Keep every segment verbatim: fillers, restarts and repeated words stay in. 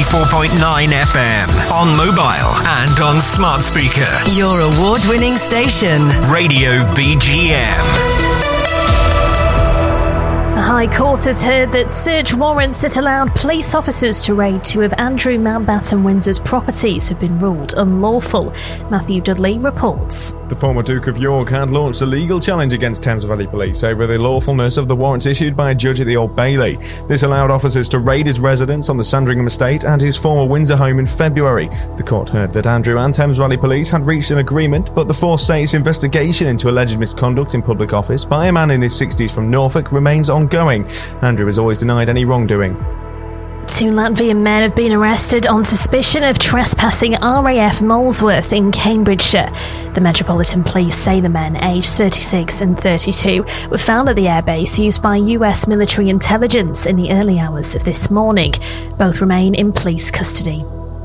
ninety-four point nine F M. On mobile and on smart speaker. Your award-winning station. Radio B G M. The High Court has heard that search warrants that allowed police officers to raid two of Andrew Mountbatten Windsor's properties have been ruled unlawful. Matthew Dudley reports. The former Duke of York had launched a legal challenge against Thames Valley Police over the lawfulness of the warrants issued by a judge at the Old Bailey. This allowed officers to raid his residence on the Sandringham estate and his former Windsor home in February. The court heard that Andrew and Thames Valley Police had reached an agreement, but the force say its investigation into alleged misconduct in public office by a man in his sixties from Norfolk remains ongoing. Andrew has always denied any wrongdoing. Two Latvian men have been arrested on suspicion of trespassing R A F Molesworth in Cambridgeshire. The Metropolitan Police say the men, aged thirty-six and thirty-two, were found at the airbase used by U S military intelligence in the early hours of this morning. Both remain in police custody.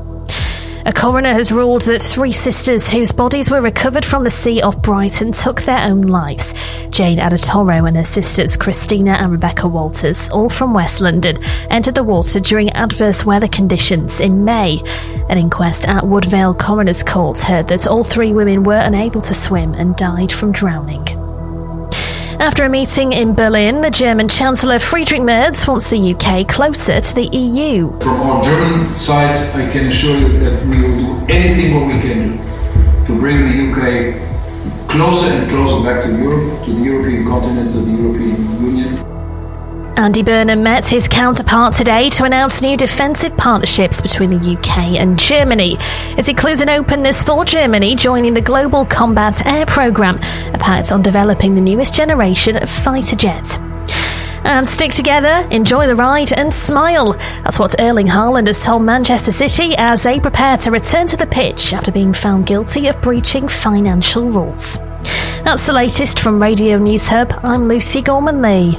A coroner has ruled that three sisters whose bodies were recovered from the sea off Brighton took their own lives. Jane Adatoro and her sisters Christina and Rebecca Walters, all from West London, entered the water during adverse weather conditions in May. An inquest at Woodvale Coroner's Court heard that all three women were unable to swim and died from drowning. After a meeting in Berlin, the German Chancellor Friedrich Merz wants the U K closer to the E U. From our German side, I can assure you that we will do anything what we can do to bring the U K closer and closer back to Europe, to the European continent, to the European Union. Andy Burnham met his counterpart today to announce new defensive partnerships between the U K and Germany. It includes an openness for Germany joining the Global Combat Air Programme, a pact on developing the newest generation of fighter jet. And stick together, enjoy the ride and smile. That's what Erling Haaland has told Manchester City as they prepare to return to the pitch after being found guilty of breaching financial rules. That's the latest from Radio News Hub. I'm Lucy Gorman-Lee.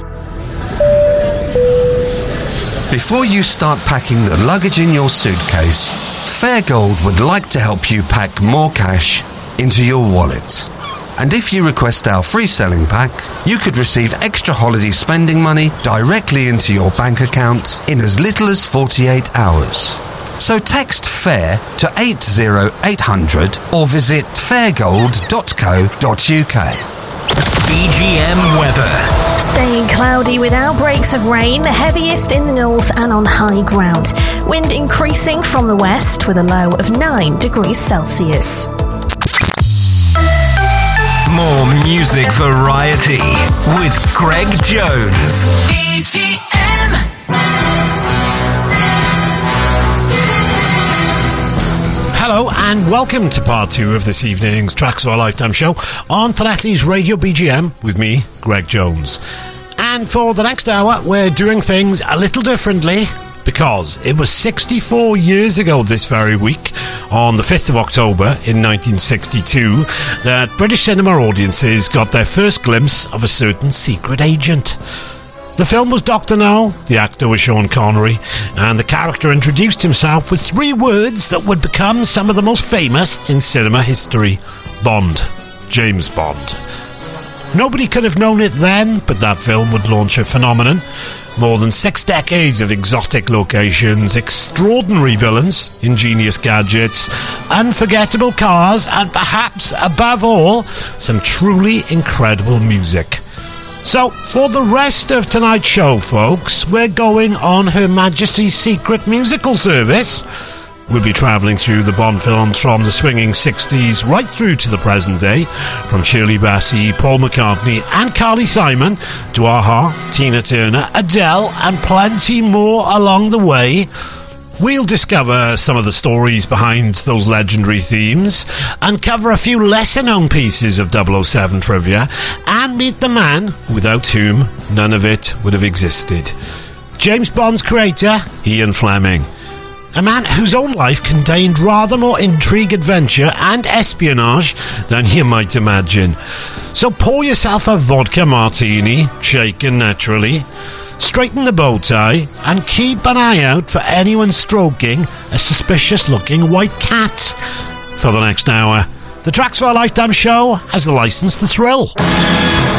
Before you start packing the luggage in your suitcase, Fairgold would like to help you pack more cash into your wallet. And if you request our free selling pack, you could receive extra holiday spending money directly into your bank account in as little as forty-eight hours. So text FAIR to eight zero eight hundred or visit fairgold dot co dot uk. B G M weather. Staying cloudy with outbreaks of rain, the heaviest in the north and on high ground. Wind increasing from the west with a low of nine degrees Celsius. More music variety with Greg Jones. B G M. Hello and welcome to part two of this evening's Tracks of Our Lifetime show on Llanelli's Radio B G M with me, Greg Jones. And for the next hour, we're doing things a little differently because it was sixty-four years ago this very week, on the fifth of October in nineteen sixty-two, that British cinema audiences got their first glimpse of a certain secret agent. The film was Doctor No, the actor was Sean Connery, and the character introduced himself with three words that would become some of the most famous in cinema history. Bond. James Bond. Nobody could have known it then, but that film would launch a phenomenon. More than six decades of exotic locations, extraordinary villains, ingenious gadgets, unforgettable cars, and perhaps, above all, some truly incredible music. So, for the rest of tonight's show, folks, we're going on Her Majesty's Secret Musical Service. We'll be travelling through the Bond films from the swinging sixties right through to the present day, from Shirley Bassey, Paul McCartney and Carly Simon to a-ha, Tina Turner, Adele and plenty more along the way. We'll discover some of the stories behind those legendary themes, uncover a few lesser-known pieces of double oh seven trivia, and meet the man without whom none of it would have existed. James Bond's creator, Ian Fleming. A man whose own life contained rather more intrigue, adventure and espionage than you might imagine. So pour yourself a vodka martini, shaken naturally, straighten the bow tie, and keep an eye out for anyone stroking a suspicious-looking white cat. For the next hour, the Tracks of Our Lifetime show has the license to thrill.